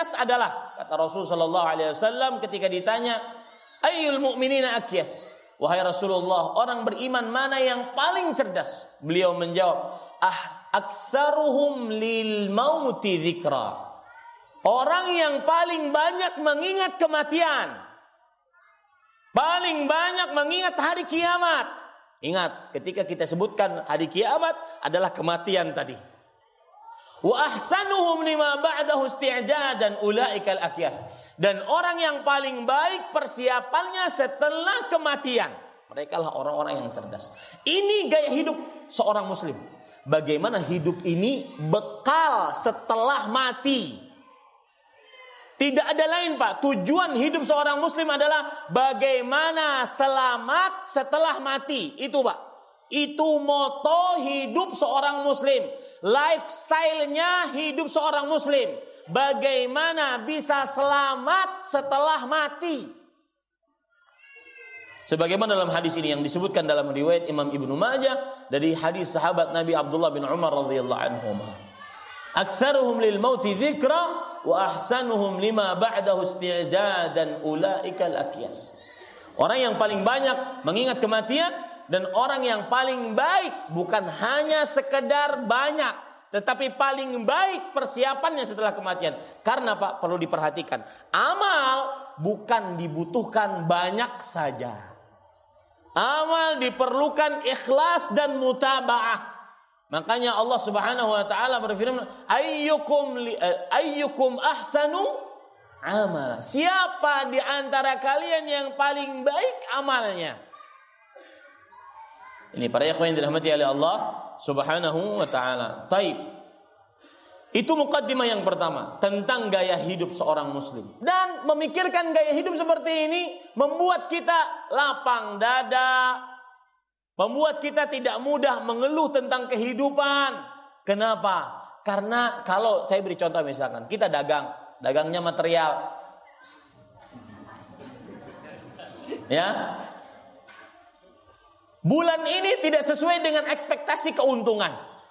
cerdas adalah, kata Rasul sallallahu alaihi wasallam ketika ditanya, ayyul mu'minina akyas? Wahai Rasulullah, orang beriman mana yang paling cerdas? Beliau menjawab, aktsaruhum lil mauti dzikra. Orang yang paling banyak mengingat kematian, paling banyak mengingat hari kiamat. Ingat, ketika kita sebutkan hari kiamat adalah kematian tadi. Wa ahsanuhum lima ba'dahu isti'dadan ulaikal akyas. Dan orang yang paling baik persiapannya setelah kematian, mereka lah orang-orang yang cerdas. Ini gaya hidup seorang muslim. Bagaimana hidup ini bekal setelah mati. Tidak ada lain, Pak. Tujuan hidup seorang muslim adalah bagaimana selamat setelah mati. Itu, Pak. Itu moto hidup seorang muslim. Lifestyle-nya hidup seorang muslim. Bagaimana bisa selamat setelah mati. Sebagaimana dalam hadis ini yang disebutkan dalam riwayat Imam Ibnu Majah dari hadis sahabat Nabi Abdullah bin Umar radhiyallahu anhu. Aktsaruhum lil mauti dzikra wa ahsanuhum lima ba'dahu isti'dadan ulaikal akyas. Orang yang paling banyak mengingat kematian dan orang yang paling baik bukan hanya sekedar banyak, tetapi paling baik persiapannya setelah kematian. Karena, Pak, perlu diperhatikan, amal bukan dibutuhkan banyak saja. Amal diperlukan ikhlas dan mutaba'ah. Makanya Allah Subhanahu wa taala berfirman, ayyukum ahsanu amala. Siapa di antara kalian yang paling baik amalnya? Ini para ikhwan yang dirahmati oleh Allah Subhanahu wa taala. Taib. Itu mukaddimah yang pertama tentang gaya hidup seorang muslim. Dan memikirkan gaya hidup seperti ini membuat kita lapang dada, membuat kita tidak mudah mengeluh tentang kehidupan. Kenapa? Karena kalau saya beri contoh, misalkan kita dagangnya material. Ya. Bulan ini tidak sesuai dengan ekspektasi keuntungan.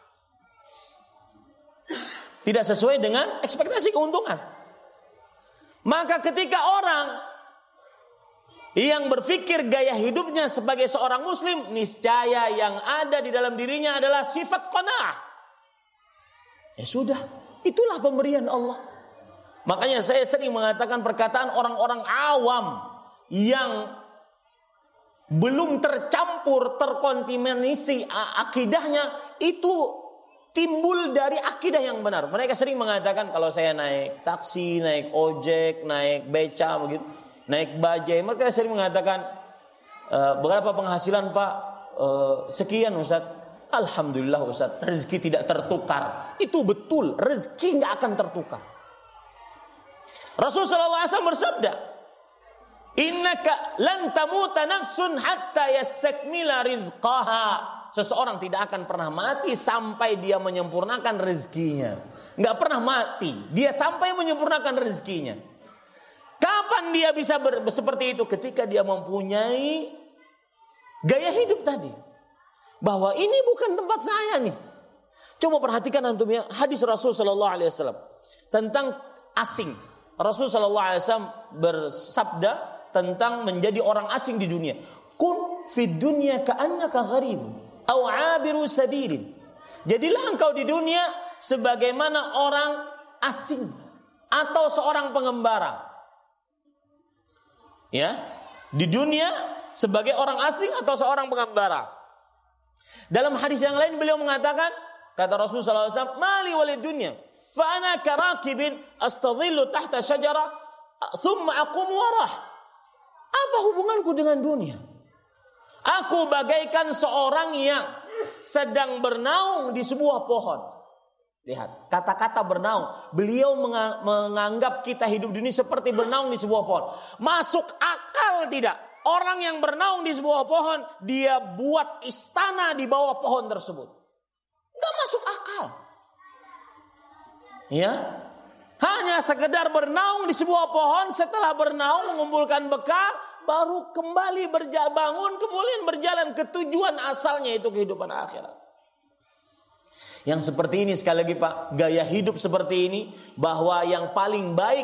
Tidak sesuai dengan ekspektasi keuntungan. Maka ketika orang yang berpikir gaya hidupnya sebagai seorang muslim, niscaya yang ada di dalam dirinya adalah sifat qanaah. Ya sudah, itulah pemberian Allah. Makanya saya sering mengatakan perkataan orang-orang awam yang belum terkontaminasi akidahnya, itu timbul dari akidah yang benar. Mereka sering mengatakan, kalau saya naik taksi, naik ojek, naik beca begitu, naik bajai, maka sering mengatakan, berapa penghasilan Pak? Sekian Ustaz. Alhamdulillah Ustaz, rezeki tidak tertukar. Itu betul, rezeki gak akan tertukar. Rasulullah SAW bersabda, innaka lan tamuta nafsun hatta yastakmila rizqaha. Seseorang tidak akan pernah mati sampai dia menyempurnakan rezekinya. Gak pernah mati, dia sampai menyempurnakan rezekinya. Kapan dia bisa seperti itu? Ketika dia mempunyai gaya hidup tadi, bahwa ini bukan tempat saya nih. Coba perhatikan antum ya, hadis Rasul sallallahu alaihi wasallam tentang asing. Rasul sallallahu alaihi wasallam bersabda tentang menjadi orang asing di dunia. Kun fid dunya ka'annaka gharibun aw 'abiru sabilin. Jadilah engkau di dunia sebagaimana orang asing atau seorang pengembara. Ya, di dunia sebagai orang asing atau seorang pengembara. Dalam hadis yang lain beliau mengatakan, kata Rasulullah SAW, mali walid dunya, fa ana karakibin astadhillu tahta syajara, thumma aqum warah. Apa hubunganku dengan dunia? Aku bagaikan seorang yang sedang bernaung di sebuah pohon. Lihat, kata-kata bernaung. Beliau menganggap kita hidup di dunia seperti bernaung di sebuah pohon. Masuk akal tidak? Orang yang bernaung di sebuah pohon, dia buat istana di bawah pohon tersebut. Gak masuk akal. Ya, hanya sekedar bernaung di sebuah pohon, setelah bernaung mengumpulkan bekal, baru kembali bangun, kemudian berjalan ke tujuan asalnya, itu kehidupan akhirat. Yang seperti ini sekali lagi Pak, gaya hidup seperti ini, bahwa yang paling baik